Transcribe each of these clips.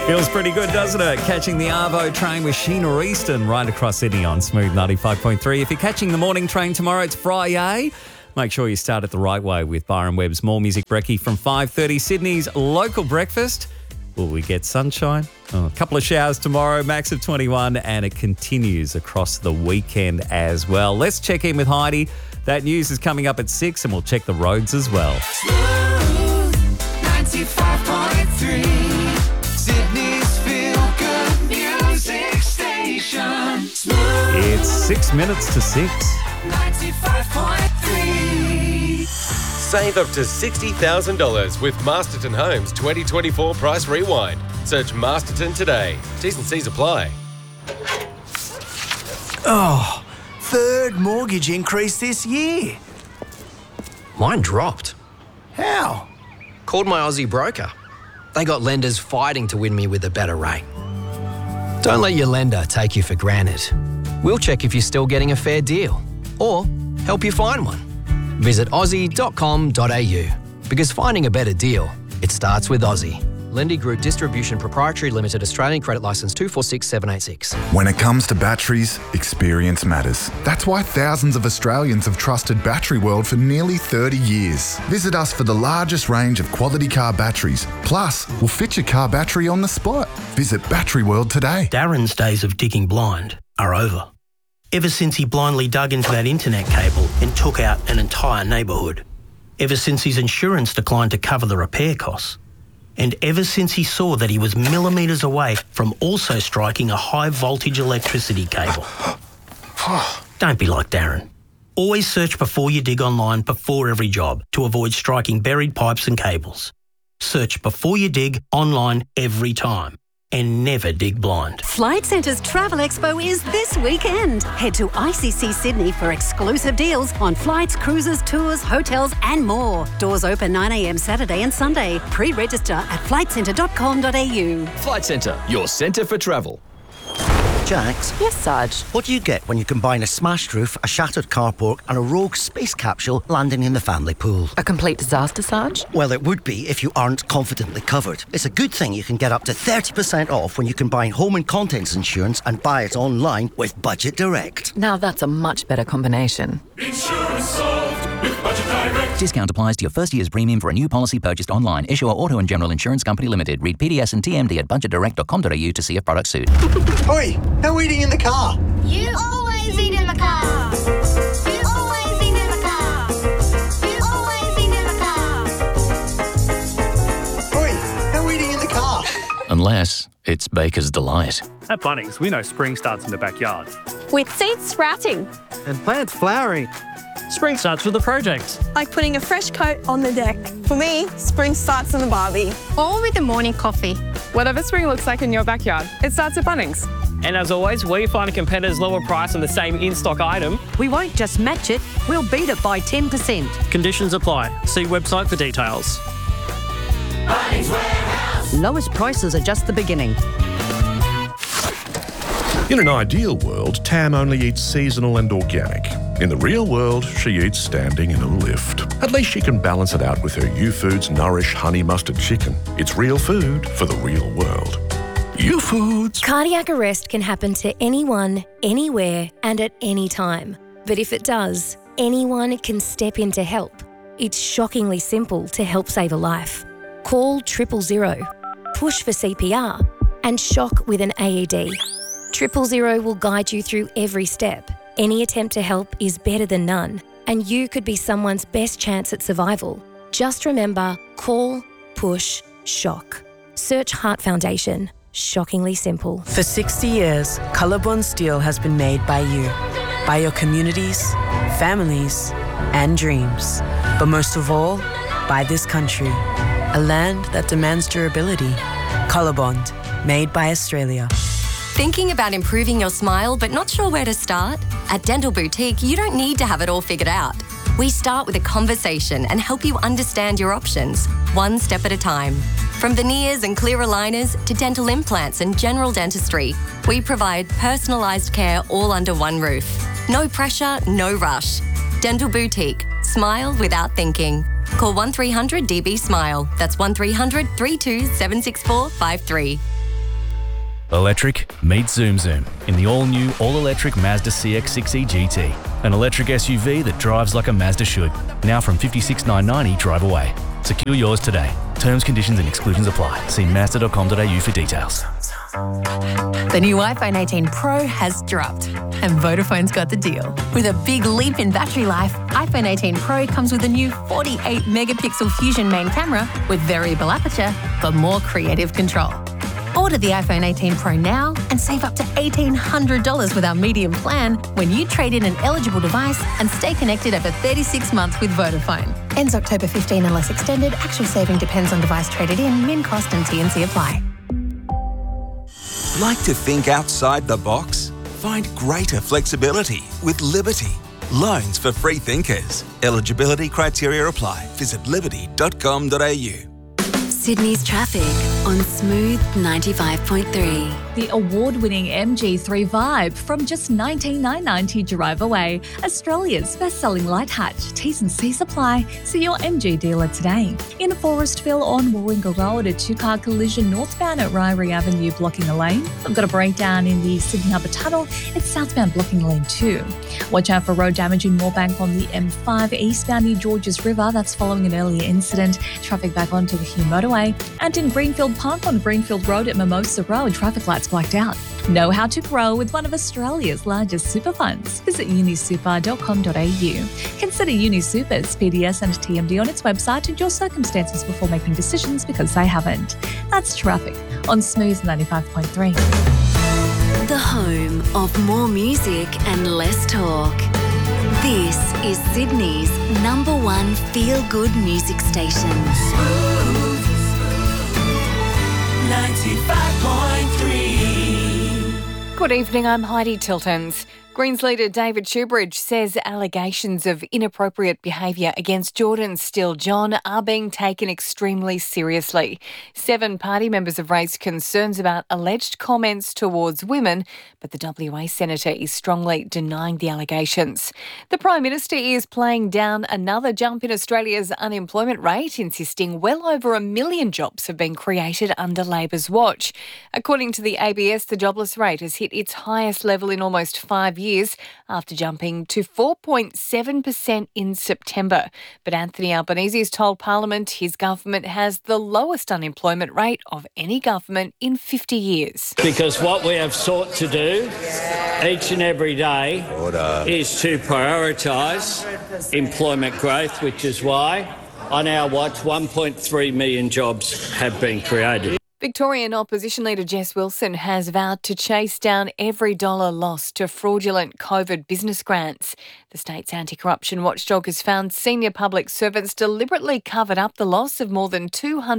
Feels pretty good, doesn't it? Catching the Arvo train with Sheena Easton right across Sydney on Smooth 95.3. If you're catching the morning train tomorrow, it's Friday. Make sure you start it the right way with Byron Webb's More Music Brekkie from 5:30. Sydney's local breakfast. Will we get sunshine? A couple of showers tomorrow, max of 21, and it continues across the weekend as well. Let's check in with Heidi. That news is coming up at 6, and we'll check the roads as well. Smooth 95.3. Sydney's feel-good music station. Smooth. It's 6 minutes to 6. 95.3. Save up to $60,000 with Masterton Homes 2024 Price Rewind. Search Masterton today. T's and C's apply. Oh, third mortgage increase this year. Mine dropped. How? Called my Aussie broker. They got lenders fighting to win me with a better rate. Don't let your lender take you for granted. We'll check if you're still getting a fair deal or help you find one. Visit aussie.com.au because finding a better deal, it starts with Aussie. Lendy Group Distribution Proprietary Limited, Australian Credit Licence 246786. When it comes to batteries, experience matters. That's why thousands of Australians have trusted Battery World for nearly 30 years. Visit us for the largest range of quality car batteries. Plus, we'll fit your car battery on the spot. Visit Battery World today. Darren's days of digging blind are over. Ever since he blindly dug into that internet cable and took out an entire neighbourhood. Ever since his insurance declined to cover the repair costs. And ever since he saw that he was millimetres away from also striking a high-voltage electricity cable. Don't be like Darren. Always search before you dig online before every job to avoid striking buried pipes and cables. Search before you dig online every time. And never dig blind. Flight Centre's Travel Expo is this weekend. Head to ICC Sydney for exclusive deals on flights, cruises, tours, hotels and more. Doors open 9 a.m. Saturday and Sunday. Pre-register at flightcentre.com.au. Flight Centre, your centre for travel. Jax? Yes, Sarge? What do you get when you combine a smashed roof, a shattered carport and a rogue space capsule landing in the family pool? A complete disaster, Sarge? Well, it would be if you aren't confidently covered. It's a good thing you can get up to 30% off when you combine home and contents insurance and buy it online with Budget Direct. Now that's a much better combination. Insurance solved with Budget Direct. Discount applies to your first year's premium for a new policy purchased online. Issuer Auto and General Insurance Company Limited. Read PDS and TMD at budgetdirect.com.au to see if products suit. Oi, how are we eating in the car? You always eat in the car. You always eat in the car. You always eat in the car. Oi, how are we eating in the car? Unless it's Baker's Delight. At Bunnings, we know spring starts in the backyard. With seeds sprouting. And plants flowering. Spring starts with a project. Like putting a fresh coat on the deck. For me, spring starts in the barbie. Or with a morning coffee. Whatever spring looks like in your backyard, it starts at Bunnings. And as always, we find a competitor's lower price on the same in-stock item. We won't just match it, we'll beat it by 10%. Conditions apply. See website for details. Bunnings Warehouse. Lowest prices are just the beginning. In an ideal world, Tam only eats seasonal and organic. In the real world, she eats standing in a lift. At least she can balance it out with her U-Foods Nourish Honey Mustard Chicken. It's real food for the real world. U-Foods. Cardiac arrest can happen to anyone, anywhere, and at any time. But if it does, anyone can step in to help. It's shockingly simple to help save a life. Call 000, push for CPR, and shock with an AED. 000 will guide you through every step. Any attempt to help is better than none, and you could be someone's best chance at survival. Just remember, call, push, shock. Search Heart Foundation. Shockingly simple. For 60 years, Colorbond Steel has been made by you, by your communities, families, and dreams. But most of all, by this country, a land that demands durability. Colorbond, made by Australia. Thinking about improving your smile but not sure where to start? At Dental Boutique, you don't need to have it all figured out. We start with a conversation and help you understand your options, one step at a time. From veneers and clear aligners to dental implants and general dentistry, we provide personalised care all under one roof. No pressure, no rush. Dental Boutique. Smile without thinking. Call 1300 DB Smile. That's 1300 32 76453. Electric, meet Zoom Zoom in the all-new, all-electric Mazda CX-6e GT. An electric SUV that drives like a Mazda should. Now from $56,990 drive away. Secure yours today. Terms, conditions and exclusions apply. See Mazda.com.au for details. The new iPhone 18 Pro has dropped, and Vodafone's got the deal. With a big leap in battery life, iPhone 18 Pro comes with a new 48-megapixel Fusion main camera with variable aperture for more creative control. Order the iPhone 18 Pro now and save up to $1,800 with our medium plan when you trade in an eligible device and stay connected over 36 months with Vodafone. Ends October 15 unless extended. Actual saving depends on device traded in. Min cost and T&C apply. Like to think outside the box? Find greater flexibility with Liberty. Loans for free thinkers. Eligibility criteria apply. Visit liberty.com.au. Sydney's traffic on Smooth 95.3. The award-winning MG3 Vibe from just $19,990 drive away. Australia's best-selling light hatch. T's and C's apply. See your MG dealer today. In Forestville on Warringah Road, a two-car collision northbound at Ryrie Avenue blocking a lane. We've got a breakdown in the Sydney Harbour Tunnel. It's southbound blocking lane 2. Watch out for road damage in Moorebank on the M5 eastbound near Georges River. That's following an earlier incident. Traffic back onto the Hume motorway. And in Greenfield Park on Greenfield Road at Mimosa Road, traffic lights blacked out. Know how to grow with one of Australia's largest super funds. Visit unisuper.com.au. Consider UniSuper's PDS and TMD on its website and your circumstances before making decisions because they haven't. That's traffic on Smooth 95.3. The home of more music and less talk. This is Sydney's #1 feel-good music station. Smooth 95.3. Good evening, I'm Heidi Tiltons. Greens leader David Shoebridge says allegations of inappropriate behaviour against Jordan Steele-John are being taken extremely seriously. 7 party members have raised concerns about alleged comments towards women, but the WA Senator is strongly denying the allegations. The Prime Minister is playing down another jump in Australia's unemployment rate, insisting well over 1 million jobs have been created under Labor's watch. According to the ABS, the jobless rate has hit its highest level in almost 5 years after jumping to 4.7% in September. But Anthony Albanese has told Parliament his government has the lowest unemployment rate of any government in 50 years. Because what we have sought to do each and every day is to prioritise employment growth, which is why on our watch 1.3 million jobs have been created. Victorian opposition leader Jess Wilson has vowed to chase down every dollar lost to fraudulent COVID business grants. The state's anti-corruption watchdog has found senior public servants deliberately covered up the loss of more than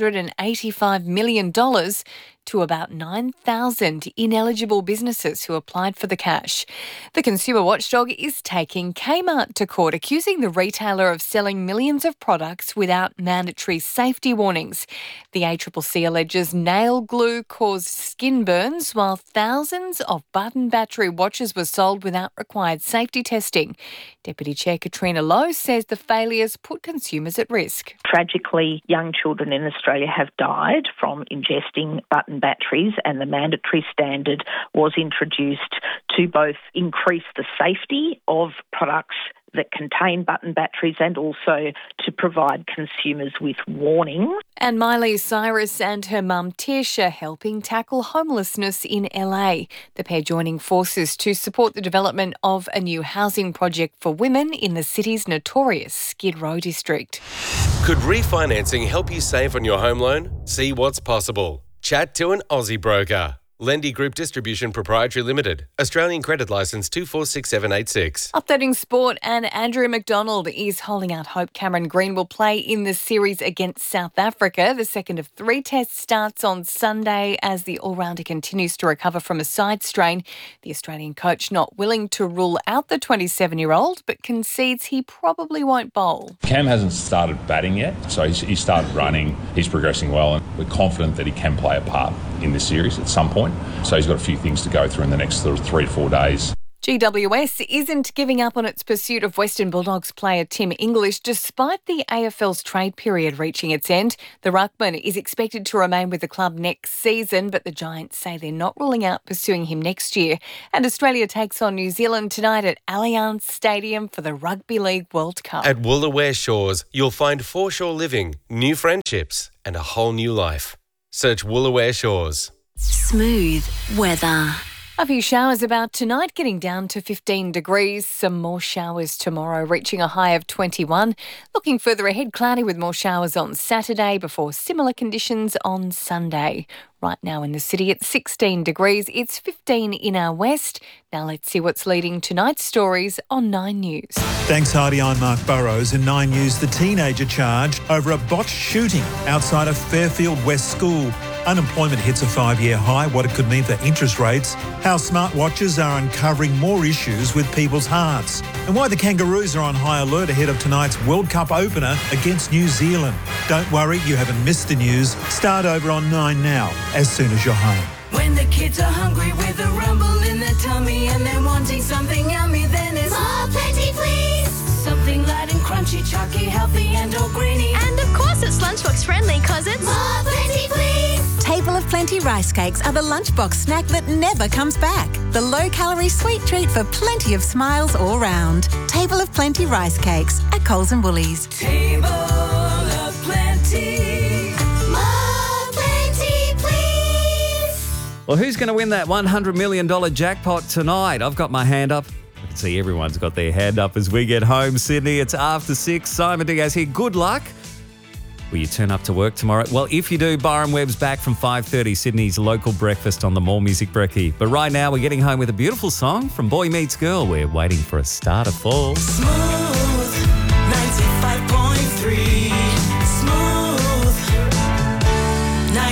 $285 million to about 9,000 ineligible businesses who applied for the cash. The consumer watchdog is taking Kmart to court, accusing the retailer of selling millions of products without mandatory safety warnings. The ACCC alleges nail glue caused skin burns, while thousands of button battery watches were sold without required safety testing. Deputy Chair Katrina Lowe says the failures put consumers at risk. Tragically, young children in Australia have died from ingesting button batteries, and the mandatory standard was introduced to both increase the safety of products that contain button batteries and also to provide consumers with warnings. And Miley Cyrus and her mum Tish are helping tackle homelessness in LA. The pair joining forces to support the development of a new housing project for women in the city's notorious Skid Row district. Could refinancing help you save on your home loan? See what's possible. Chat to an Aussie broker. Lendy Group Distribution Proprietary Limited. Australian credit licence 246786. Updating sport, and Andrew McDonald is holding out hope Cameron Green will play in the series against South Africa. The second of 3 tests starts on Sunday as the all-rounder continues to recover from a side strain. The Australian coach not willing to rule out the 27-year-old, but concedes he probably won't bowl. Cam hasn't started batting yet, so he started running. He's progressing well, and we're confident that he can play a part in this series at some point. So he's got a few things to go through in the next 3 to 4 days. GWS isn't giving up on its pursuit of Western Bulldogs player Tim English despite the AFL's trade period reaching its end. The ruckman is expected to remain with the club next season, but the Giants say they're not ruling out pursuing him next year. And Australia takes on New Zealand tonight at Allianz Stadium for the Rugby League World Cup. At Woolaware Shores, you'll find foreshore living, new friendships and a whole new life. Search Woolaware Shores. Smooth weather. A few showers about tonight, getting down to 15 degrees. Some more showers tomorrow, reaching a high of 21. Looking further ahead, cloudy with more showers on Saturday before similar conditions on Sunday. Right now in the city, it's 16 degrees. It's 15 in our west. Now let's see what's leading tonight's stories on 9 News. Thanks, Heidi. I'm Mark Burrows. In 9 News, the teenager charged over a botched shooting outside a Fairfield West school. Unemployment hits a 5-year high, what it could mean for interest rates, how smartwatches are uncovering more issues with people's hearts, and why the Kangaroos are on high alert ahead of tonight's World Cup opener against New Zealand. Don't worry, you haven't missed the news. Start over on 9 now, as soon as you're home. When the kids are hungry with a rumble in their tummy and they're wanting something yummy, then it's more plenty, please. Something light and crunchy, chalky, healthy and all greeny. And of course it's lunchbox friendly, cause it's more plenty, please. Table of Plenty rice cakes are the lunchbox snack that never comes back. The low-calorie sweet treat for plenty of smiles all round. Table of Plenty rice cakes at Coles and Woolies. Table of Plenty. More plenty, please. Well, who's going to win that $100 million jackpot tonight? I've got my hand up. I can see everyone's got their hand up as we get home, Sydney. It's after 6. Simon Diaz here. Good luck. Will you turn up to work tomorrow? Well, if you do, Byron Webb's back from 5:30, Sydney's local breakfast on the More Music Brekkie. But right now, we're getting home with a beautiful song from Boy Meets Girl. We're waiting for a star to fall. Smooth 95.3. Smooth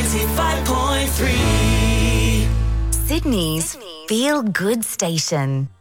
95.3. Sydney's Feel Good Station.